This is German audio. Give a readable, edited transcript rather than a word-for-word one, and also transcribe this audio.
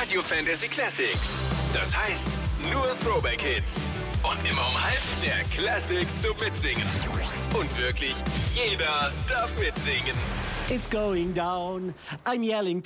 Radio Fantasy Classics. Das heißt, nur Throwback-Hits. Und immer um halb der Classic zum Mitsingen. Und wirklich jeder darf mitsingen. It's going down. I'm yelling